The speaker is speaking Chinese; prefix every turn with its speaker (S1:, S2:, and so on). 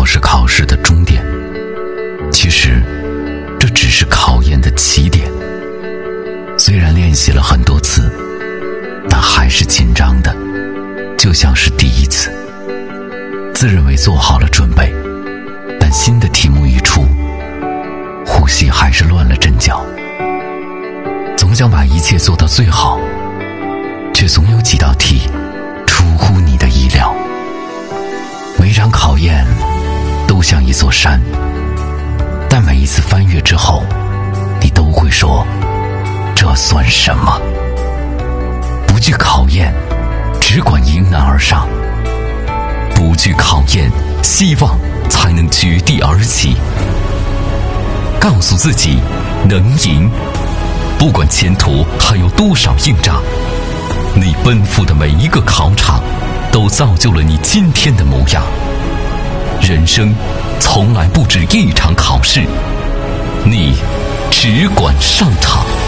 S1: 是考试的终点，其实这只是考验的起点。虽然练习了很多次，但还是紧张的，就像是第一次。自认为做好了准备，但新的题目一出，呼吸还是乱了阵脚。总想把一切做到最好，却总有几道题出乎你的意料。每场考验都像一座山，但每一次翻越之后，你都会说，这算什么？不惧考验，只管迎难而上。不惧考验，希望才能绝地而起。告诉自己能赢，不管前途还有多少硬仗，你奔赴的每一个考场都造就了你今天的模样。人生从来不止一场考试，你只管上场。